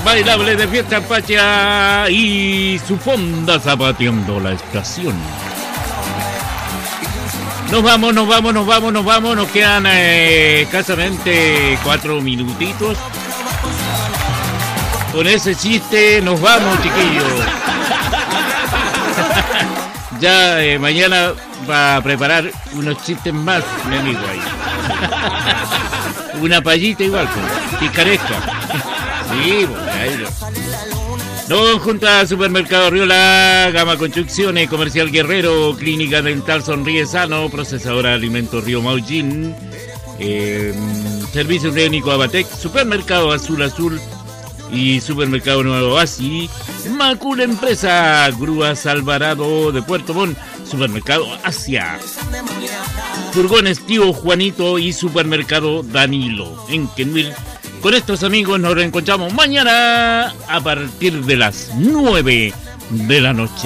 bailable de Fiesta Pacha y su fonda zapateando la estación. Nos vamos. Nos quedan escasamente 4 minutitos. Con ese chiste nos vamos, chiquillos. Ya mañana va a preparar unos chistes más, mi amigo ahí. Una payita igual, picaresca. Sí, bueno, no, junto a Supermercado Riola, Gama Construcciones, Comercial Guerrero, Clínica Dental Sonríe Sano, Procesadora de Alimentos Río Maullín, Servicio Técnico Abatec, Supermercado Azul y Supermercado Nuevo Oasis, Macul Empresa, Grúas Alvarado de Puerto Montt, Supermercado Asia, Furgones Tío Juanito y Supermercado Danilo en Kenville. Con estos amigos nos reencontramos mañana a partir de las 9 de la noche.